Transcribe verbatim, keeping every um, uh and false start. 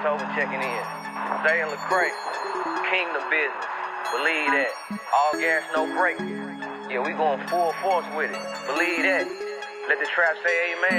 October checking in. Zay and Lecrae, Kingdom Business. Believe that. All gas, no brakes. Yeah, we going full force with it. Believe that. Let the trap say amen.